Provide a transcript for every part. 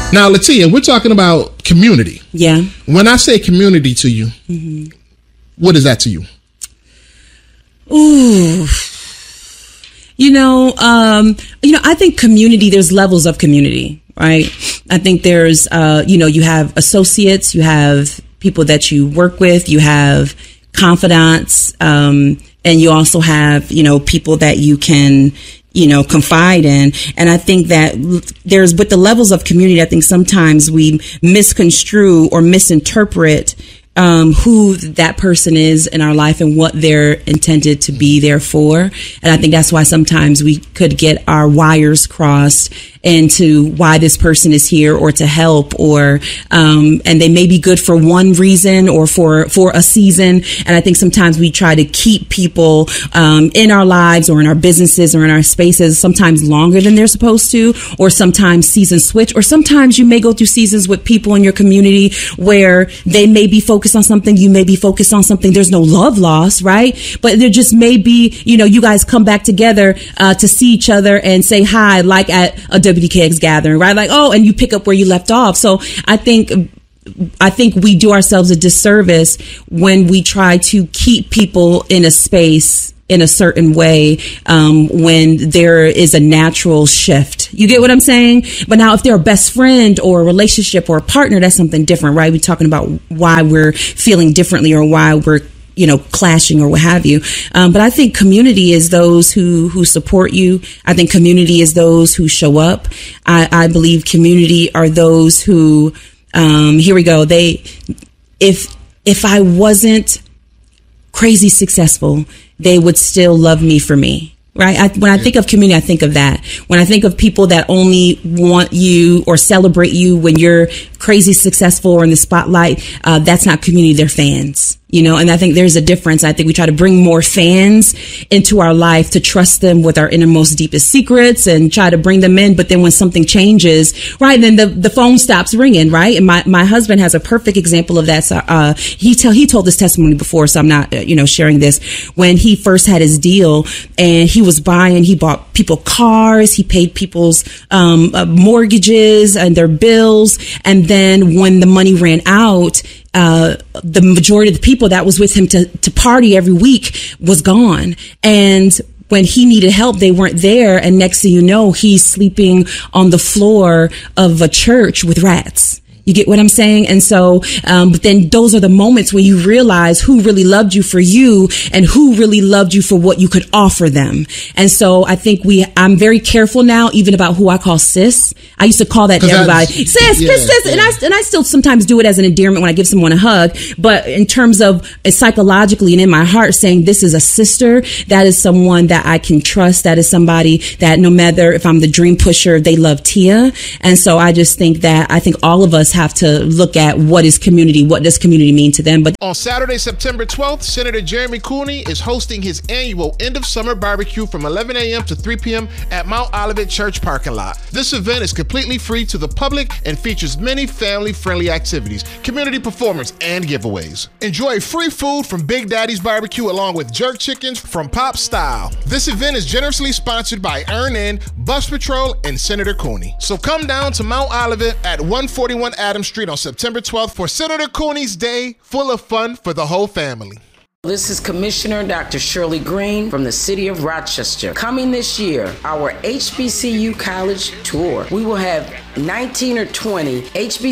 Now, Latia, we're talking about community. Yeah. When I say community to you, what is that to you? Ooh. I think community, there's levels of community, right? I think there's, you have associates, you have people that you work with, you have confidants, and you also have, people that you can, confide in. And I think that with the levels of community, I think sometimes we misconstrue or misinterpret who that person is in our life and what they're intended to be there for. And I think that's why sometimes we could get our wires crossed into why this person is here or to help or and they may be good for one reason or for a season. And I think sometimes we try to keep people in our lives or in our businesses or in our spaces sometimes longer than they're supposed to, or sometimes seasons switch, or sometimes you may go through seasons with people in your community where they may be focused on something, you may be focused on something. There's no love lost, right? But there just may be, you guys come back together to see each other and say hi, like at a WDKX gathering, right? Like, oh, and you pick up where you left off. So I think we do ourselves a disservice when we try to keep people in a space in a certain way when there is a natural shift. You get what I'm saying? But now if they're a best friend or a relationship or a partner, that's something different, right? We're talking about why we're feeling differently or why we're clashing or what have you. But I think community is those who support you. I think community is those who show up. I believe community are those who, here we go. If I wasn't crazy successful, they would still love me for me. Right. When I think of community, I think of that. When I think of people that only want you or celebrate you when you're crazy successful or in the spotlight, that's not community. They're fans. And I think there's a difference. I think we try to bring more fans into our life to trust them with our innermost, deepest secrets and try to bring them in. But then when something changes, right, then the phone stops ringing, right? And my husband has a perfect example of that. So, he told this testimony before, so I'm not, sharing this. When he first had his deal and he bought people cars, he paid people's, mortgages and their bills. And then when the money ran out, the majority of the people that was with him to party every week was gone. And when he needed help, they weren't there. And next thing you know, he's sleeping on the floor of a church with rats. You get what I'm saying? And so, but then those are the moments when you realize who really loved you for you and who really loved you for what you could offer them. And so I think I'm very careful now, even about who I call sis. I used to call that to everybody. Sis, yeah, sis. Yeah. And I still sometimes do it as an endearment when I give someone a hug. But in terms of psychologically and in my heart saying this is a sister, that is someone that I can trust. That is somebody that no matter if I'm the dream pusher, they love Tia. And so I just think I think all of us have to look at what does community mean to them. But on Saturday, September 12th, Senator Jeremy Cooney is hosting his annual end of summer barbecue from 11 a.m. to 3 p.m. at Mount Olivet Church parking lot. This event is completely free to the public and features many family-friendly activities, community performance, and giveaways. Enjoy free food from Big Daddy's Barbecue along with jerk chickens from Pop Style. This event is generously sponsored by Earn-In, Bus Patrol, and Senator Cooney. So come down to Mount Olivet at 141 Adams Street on September 12th for Senator Cooney's Day, full of fun for the whole family. This is Commissioner Dr. Shirley Green from the City of Rochester. Coming this year, our HBCU College Tour. We will have 19 or 20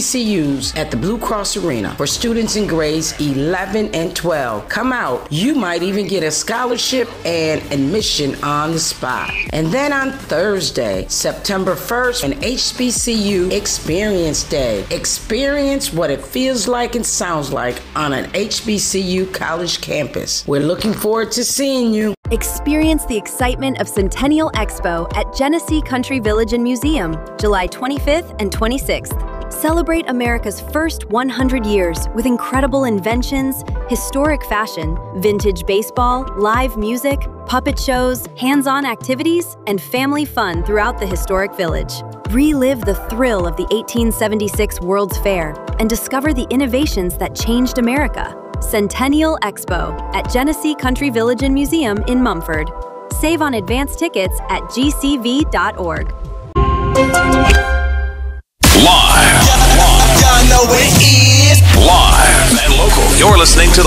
HBCUs at the Blue Cross Arena for students in grades 11 and 12. Come out. You might even get a scholarship and admission on the spot. And then on Thursday, September 1st, an HBCU Experience Day. Experience what it feels like and sounds like on an HBCU college campus. We're looking forward to seeing you. Experience the excitement of Centennial Expo at Genesee Country Village and Museum, July 25th and 26th. Celebrate America's first 100 years with incredible inventions, historic fashion, vintage baseball, live music, puppet shows, hands-on activities, and family fun throughout the historic village. Relive the thrill of the 1876 World's Fair and discover the innovations that changed America. Centennial Expo at Genesee Country Village and Museum in Mumford. Save on advance tickets at gcv.org. Live listening to the